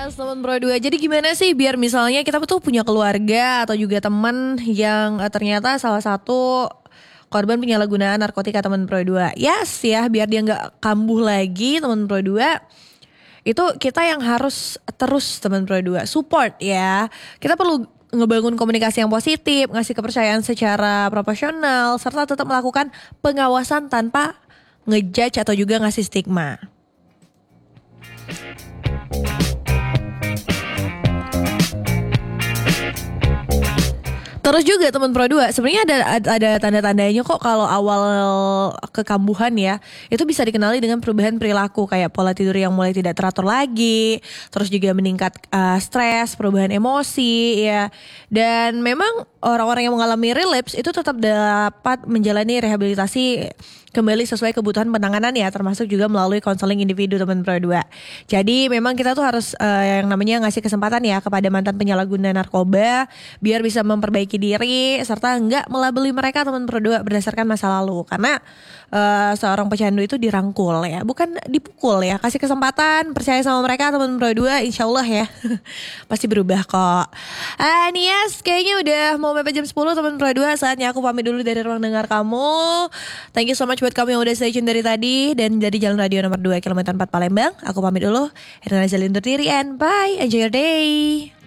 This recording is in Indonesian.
Yes, teman Pro 2. Jadi gimana sih biar misalnya kita tuh punya keluarga atau juga teman yang ternyata salah satu korban penyalahgunaan narkotika teman Pro 2. Yes ya, biar dia nggak kambuh lagi teman Pro 2. Itu kita yang harus terus teman Pro 2 support ya. Kita perlu ngebangun komunikasi yang positif, ngasih kepercayaan secara proporsional, serta tetap melakukan pengawasan tanpa ngejudge atau juga ngasih stigma. Terus juga teman Pro 2 sebenarnya ada tanda-tandanya kok kalau awal kekambuhan ya. Itu bisa dikenali dengan perubahan perilaku kayak pola tidur yang mulai tidak teratur lagi, terus juga meningkat stres, perubahan emosi ya. Dan memang orang-orang yang mengalami relapse itu tetap dapat menjalani rehabilitasi kembali sesuai kebutuhan penanganan ya, termasuk juga melalui konseling individu teman Pro 2. Jadi memang kita tuh harus yang namanya ngasih kesempatan ya kepada mantan penyalahguna narkoba biar bisa memperbaiki diri serta enggak melabeli mereka teman Pro 2 berdasarkan masa lalu. Karena seorang pecandu itu dirangkul ya, bukan dipukul ya. Kasih kesempatan, percaya sama mereka teman Pro 2, insya Allah ya pasti berubah kok. Nias kayaknya udah mau mepet jam 10 teman Pro 2. Saatnya aku pamit dulu dari ruang dengar kamu. Thank you so much buat kamu yang udah stay tune dari tadi. Dan dari Jalan Radio nomor 2 kilometer 4 Palembang. Aku pamit dulu. Herna Zali undur diri and bye. Enjoy your day.